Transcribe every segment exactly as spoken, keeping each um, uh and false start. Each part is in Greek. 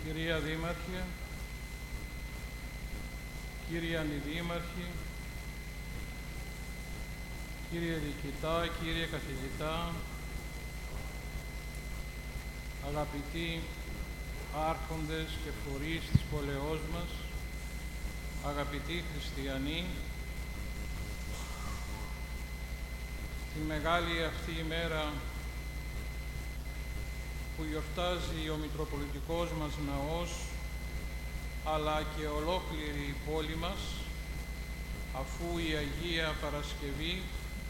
Κυρία Δήμαρχε, κύριοι Αντιδήμαρχοι, κύριε Διοικητά, κύριε Καθηγητά, αγαπητοί άρχοντες και φορείς της πόλεως μας, αγαπητοί χριστιανοί, τη μεγάλη αυτή ημέρα που γιορτάζει ο Μητροπολιτικός μας Ναός, αλλά και ολόκληρη η πόλη μας, αφού η Αγία Παρασκευή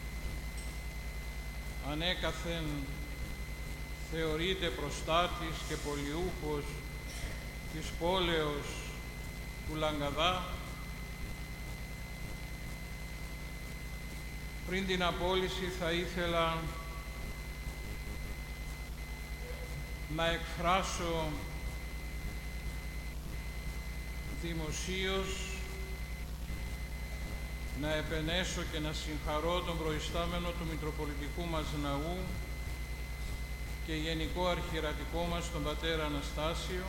ανέκαθεν θεωρείται προστάτης και πολιούχος της πόλεως του Λαγκαδά, πριν την απόλυση θα ήθελα να εκφράσω δημοσίως, να επενέσω και να συγχαρώ τον προϊστάμενο του Μητροπολιτικού μας Ναού και Γενικό Αρχιερατικό μας, τον πατέρα Αναστάσιο,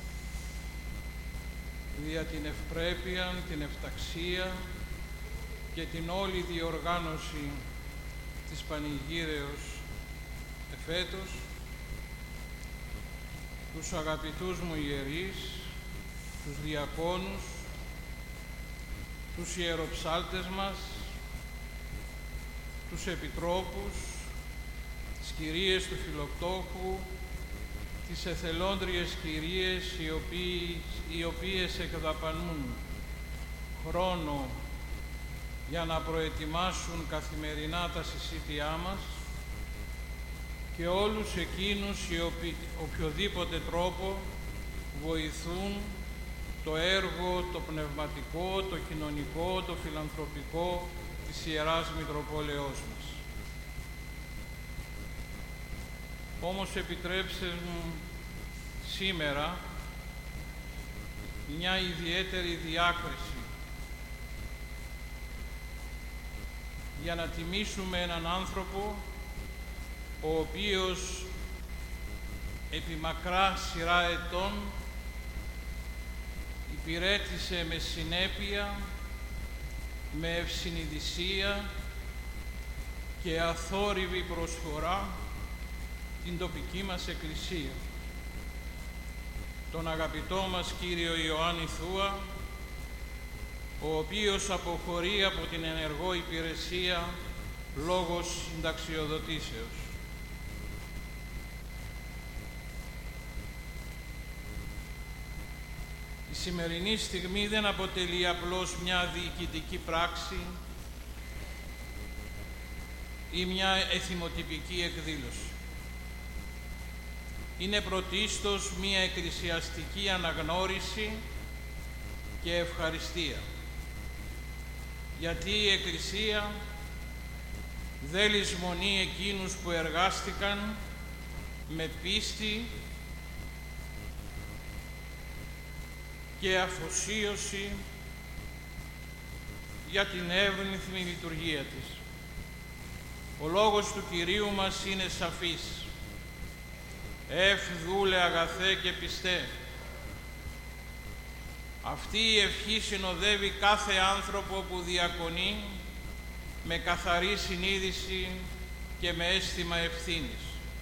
δια την ευπρέπεια, την ευταξία και την όλη διοργάνωση της Πανηγύρεως εφέτος, τους αγαπητούς μου ιερείς, τους διακόνους, τους ιεροψάλτες μας, τους επιτρόπους, τις κυρίες του Φιλοκτόχου, τις εθελόντριες κυρίες οι, οποίοι, οι οποίες εκδαπανούν χρόνο για να προετοιμάσουν καθημερινά τα συσίτια μας, και όλους εκείνους οι οποίοι οποιοδήποτε τρόπο βοηθούν το έργο, το πνευματικό, το κοινωνικό, το φιλανθρωπικό της Ιεράς Μητροπόλεως μας. Όμως επιτρέψτε μου σήμερα μια ιδιαίτερη διάκριση για να τιμήσουμε έναν άνθρωπο ο οποίος επί μακρά σειρά ετών υπηρέτησε με συνέπεια, με ευσυνειδησία και αθόρυβη προσφορά την τοπική μας Εκκλησία. Τον αγαπητό μας Κύριο Ιωάννη Θούα, ο οποίος αποχωρεί από την ενεργό υπηρεσία λόγω συνταξιοδοτήσεως. Η σημερινή στιγμή δεν αποτελεί απλώς μια διοικητική πράξη ή μια εθιμοτυπική εκδήλωση. Είναι πρωτίστως μια εκκλησιαστική αναγνώριση και ευχαριστία, γιατί η Εκκλησία δεν λησμονεί εκείνους που εργάστηκαν με πίστη και αφοσίωση για την εύρυθμη λειτουργία της. Ο λόγος του Κυρίου μας είναι σαφής. «Εφ δούλε αγαθέ και πιστέ». Αυτή η ευχή συνοδεύει κάθε άνθρωπο που διακονεί με καθαρή συνείδηση και με αίσθημα ευθύνης.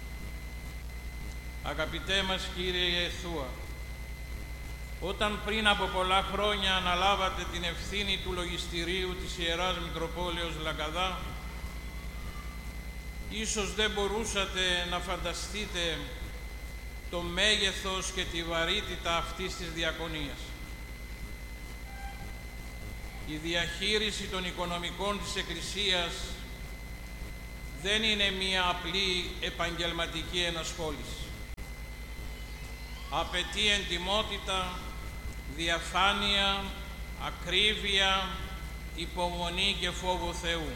Αγαπητέ μας Κύριε Θούα, όταν πριν από πολλά χρόνια αναλάβατε την ευθύνη του λογιστηρίου της Ιεράς Μητροπόλεως Λαγκαδά, ίσως δεν μπορούσατε να φανταστείτε το μέγεθος και τη βαρύτητα αυτής της διακονίας. Η διαχείριση των οικονομικών της Εκκλησίας δεν είναι μία απλή επαγγελματική ενασχόληση. Απαιτεί εντιμότητα, διαφάνεια, ακρίβεια, υπομονή και φόβο Θεού.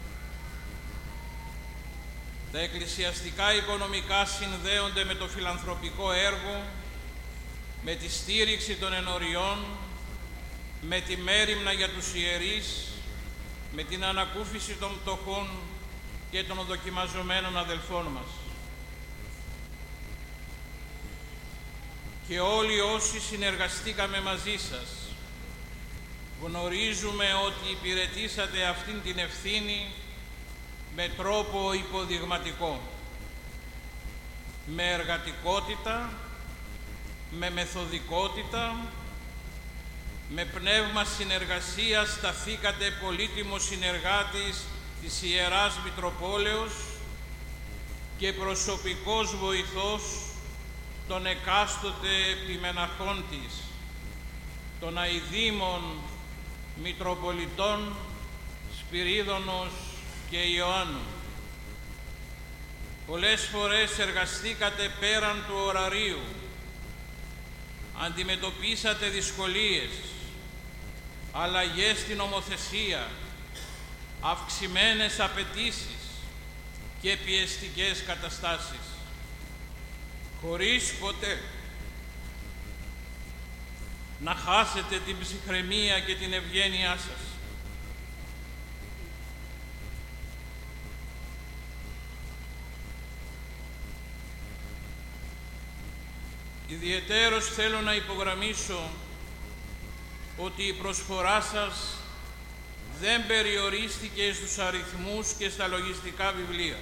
Τα εκκλησιαστικά οικονομικά συνδέονται με το φιλανθρωπικό έργο, με τη στήριξη των ενωριών, με τη μέριμνα για τους ιερείς, με την ανακούφιση των πτωχών και των δοκιμαζομένων αδελφών μας. και όλοι όσοι συνεργαστήκαμε μαζί σας γνωρίζουμε ότι υπηρετήσατε αυτήν την ευθύνη με τρόπο υποδειγματικό, με εργατικότητα, με μεθοδικότητα, με πνεύμα συνεργασίας σταθήκατε πολύτιμος συνεργάτης της Ιεράς Μητροπόλεως και προσωπικός βοηθός των εκάστοτε επιμεναχών της, των αηδήμων Μητροπολιτών Σπυρίδωνος και Ιωάννου. Πολλές φορές εργαστήκατε πέραν του ωραρίου, αντιμετωπίσατε δυσκολίες, αλλαγές στην νομοθεσία, αυξημένες απαιτήσεις και πιεστικές καταστάσεις, χωρίς ποτέ να χάσετε την ψυχραιμία και την ευγένειά σας. Ιδιαιτέρως θέλω να υπογραμμίσω ότι η προσφορά σας δεν περιορίστηκε στους αριθμούς και στα λογιστικά βιβλία.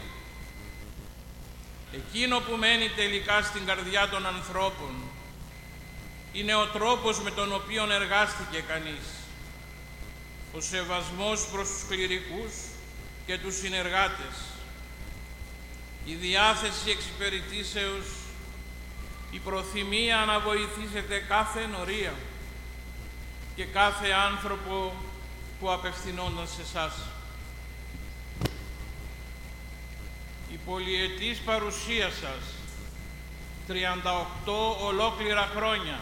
Εκείνο που μένει τελικά στην καρδιά των ανθρώπων είναι ο τρόπος με τον οποίο εργάστηκε κανείς, ο σεβασμός προς τους κληρικούς και τους συνεργάτες, η διάθεση εξυπηρετήσεως, η προθυμία να βοηθήσετε κάθε ενορία και κάθε άνθρωπο που απευθυνόνταν σε εσάς. Η πολυετής παρουσία σας, τριάντα οκτώ ολόκληρα χρόνια,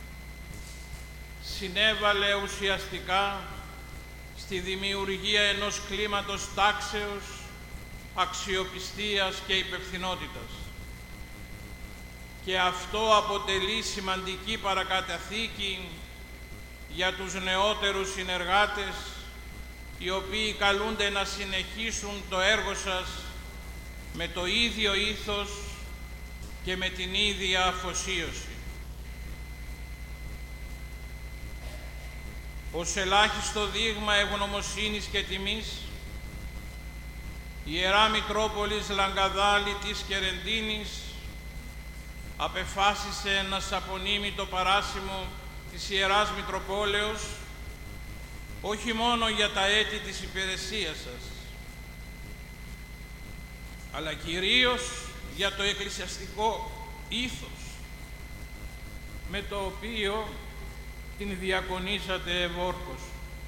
συνέβαλε ουσιαστικά στη δημιουργία ενός κλίματος τάξεως, αξιοπιστίας και υπευθυνότητας. Και αυτό αποτελεί σημαντική παρακαταθήκη για τους νεότερους συνεργάτες, οι οποίοι καλούνται να συνεχίσουν το έργο σας με το ίδιο ήθος και με την ίδια αφοσίωση. Ως ελάχιστο δείγμα ευγνωμοσύνης και τιμής, η Ιερά Μητρόπολης Λαγκαδάλη της Κερεντίνης απεφάσισε να σαπονείμει το παράσημο της Ιεράς Μητροπόλεως όχι μόνο για τα έτη της υπηρεσίας σας, αλλά κυρίως για το εκκλησιαστικό ήθος με το οποίο την διακονήσατε ευόρκως.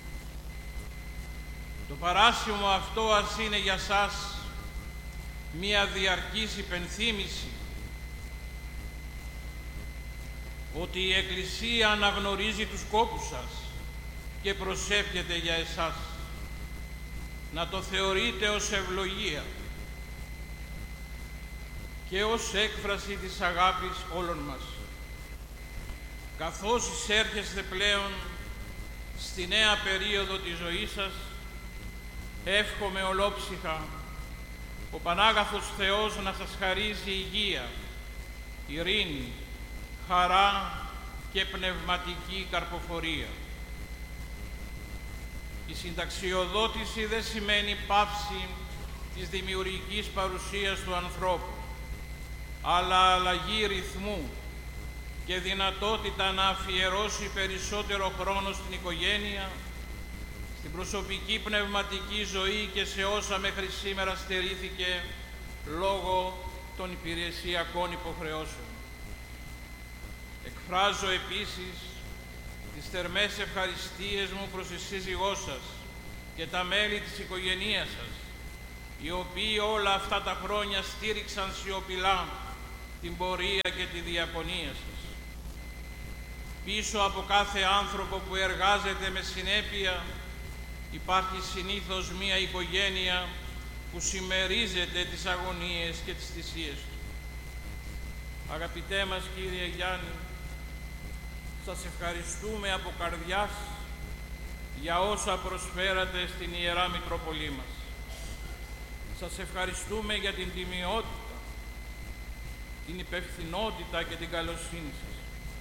Το παράσημο αυτό ας είναι για σας μία διαρκής υπενθύμηση ότι η Εκκλησία αναγνωρίζει τους κόπους σας και προσεύχεται για εσάς. Να το θεωρείτε ως ευλογία και ως έκφραση της αγάπης όλων μας. Καθώς εισέρχεστε πλέον στη νέα περίοδο της ζωής σας, εύχομαι ολόψυχα ο Πανάγαθος Θεός να σας χαρίζει υγεία, ειρήνη, χαρά και πνευματική καρποφορία. Η συνταξιοδότηση δεν σημαίνει πάυση της δημιουργικής παρουσίας του ανθρώπου, αλλά αλλαγή ρυθμού και δυνατότητα να αφιερώσει περισσότερο χρόνο στην οικογένεια, στην προσωπική πνευματική ζωή και σε όσα μέχρι σήμερα στερήθηκε λόγω των υπηρεσιακών υποχρεώσεων. Εκφράζω επίσης τις θερμές ευχαριστίες μου προς τη σύζυγό σας και τα μέλη της οικογένειας σας, οι οποίοι όλα αυτά τα χρόνια στήριξαν σιωπηλά την πορεία και τη διακονία σας. Πίσω από κάθε άνθρωπο που εργάζεται με συνέπεια υπάρχει συνήθως μία οικογένεια που συμμερίζεται τις αγωνίες και τις θυσίες του. Αγαπητέ μας Κύριε Γιάννη, σας ευχαριστούμε από καρδιάς για όσα προσφέρατε στην Ιερά Μητρόπολή μας. Σας ευχαριστούμε για την τιμιότητα, την υπευθυνότητα και την καλοσύνη σας.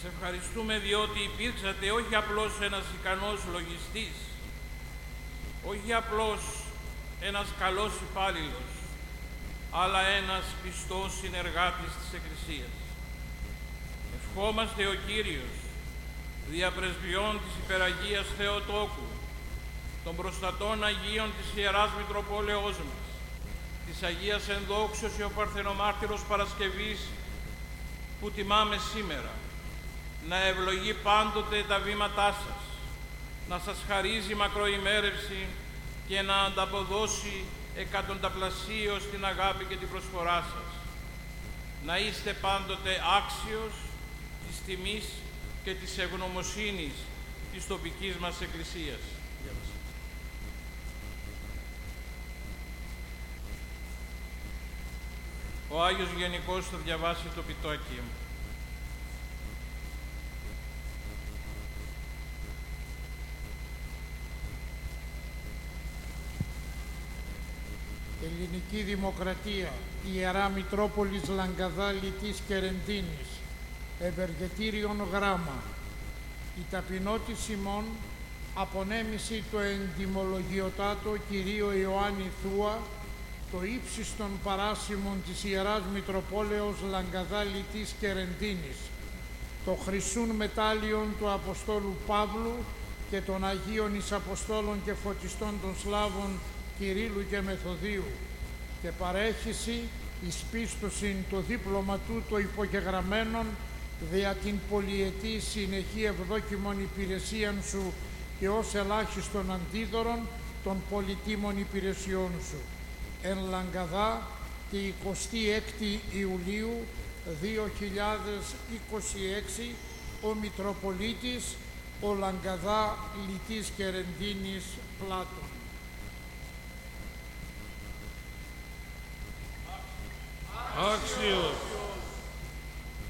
Σας ευχαριστούμε διότι υπήρξατε όχι απλώς ένας ικανός λογιστής, όχι απλώς ένας καλός υπάλληλος, αλλά ένας πιστός συνεργάτης της Εκκλησίας. Ευχόμαστε ο Κύριος, δια πρεσβειών της Υπεραγίας Θεοτόκου, των προστατών Αγίων της Ιεράς Μητροπόλεως μας, της Αγίας Ενδόξεως ο Παρθενομάρτυρος Παρασκευής που τιμάμε σήμερα, να ευλογεί πάντοτε τα βήματά σας, να σας χαρίζει μακροημέρευση και να ανταποδώσει εκατονταπλασίως την αγάπη και την προσφορά σας. Να είστε πάντοτε άξιος της τιμής και της ευγνωμοσύνης της τοπικής μας Εκκλησίας. Ο Άγιος Γενικός θα διαβάσει το πιτώκιο. Ελληνική Δημοκρατία, Ιερά Μητρόπολης Λαγκαδά Λιτής Κερεντίνης, Ευεργετήριον γράμμα. Η ταπεινότης ημών απονέμηση το εντιμολογιοτάτο Κυρίο Ιωάννη Θούα, το ύψιστον παράσημον της Ιεράς Μητροπόλεως Λαγκαδά Λιτής Κερεντίνης, το χρυσούν μετάλλιον του Αποστόλου Παύλου και των Αγίων εις Αποστόλων και Φωτιστών των Σλάβων Κυρίλου και Μεθοδίου, και παρέχηση εις πίστοσιν το δίπλωμα τούτο υπογεγραμμένον δια την πολυετή συνεχή ευδόκιμον υπηρεσίαν σου και ως ελάχιστον αντίδωρον των πολυτίμων υπηρεσιών σου. Εν Λαγκαδά, τη εικοστή έκτη Ιουλίου δύο χιλιάδες είκοσι έξι, ο Μητροπολίτης, ο Λαγκαδά Λιτής Κερεντίνης Πλάτων. Άξιος.